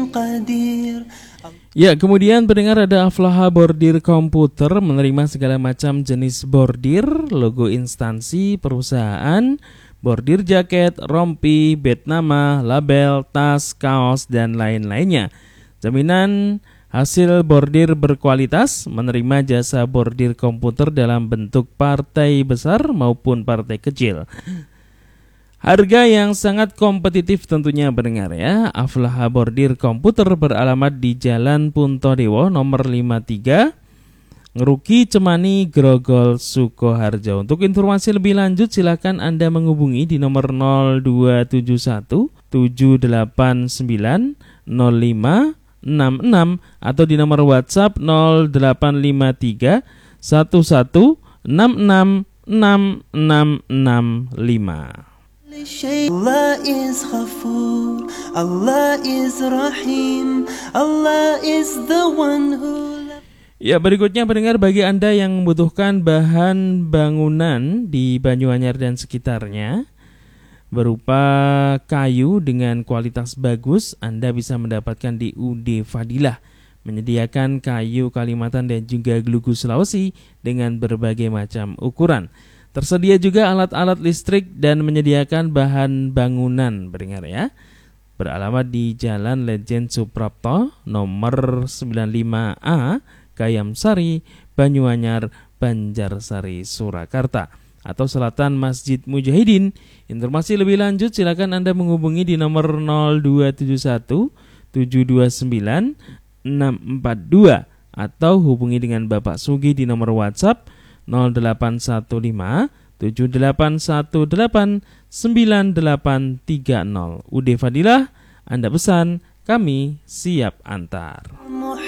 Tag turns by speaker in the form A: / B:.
A: قدير.
B: Ya, kemudian pendengar, ada Aflaha Bordir Komputer, menerima segala macam jenis bordir, logo instansi, perusahaan, bordir jaket, rompi, bed nama, label, tas, kaos, dan lain-lainnya. Jaminan hasil bordir berkualitas, menerima jasa bordir komputer dalam bentuk partai besar maupun partai kecil. Harga yang sangat kompetitif tentunya pendengar ya. Aflaha Bordir Komputer beralamat di Jalan Puntodewo nomor 53, Ngeruki Cemani, Grogol, Sukoharjo. Untuk informasi lebih lanjut silakan Anda menghubungi di nomor 0271 789 0566 atau di nomor WhatsApp 0853 1166 6665.
A: Allah is Ghafoor, Allah is Rahim, Allah is the one who...
B: Ya, berikutnya pendengar, bagi Anda yang membutuhkan bahan bangunan di Banyuanyar dan sekitarnya berupa kayu dengan kualitas bagus, Anda bisa mendapatkan di UD Fadilah, menyediakan kayu Kalimantan dan juga Glugu Sulawesi dengan berbagai macam ukuran. Tersedia juga alat-alat listrik dan menyediakan bahan bangunan pendengar ya. Beralamat di Jalan Lejen Suprapto nomor 95A, Kayamsari, Banyuanyar, Banjarsari, Surakarta, atau Selatan Masjid Mujahidin. Informasi lebih lanjut silakan Anda menghubungi di nomor 0271 729 642 atau hubungi dengan Bapak Sugi di nomor WhatsApp 0815 7818 9830. UD Fadilah, Anda pesan, kami siap antar.